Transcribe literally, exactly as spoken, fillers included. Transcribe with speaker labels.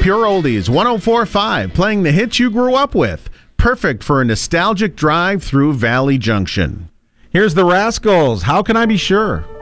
Speaker 1: Pure Oldies, one oh four point five, playing the hits you grew up with. Perfect for a nostalgic drive through Valley Junction. Here's the Rascals. How can I be sure?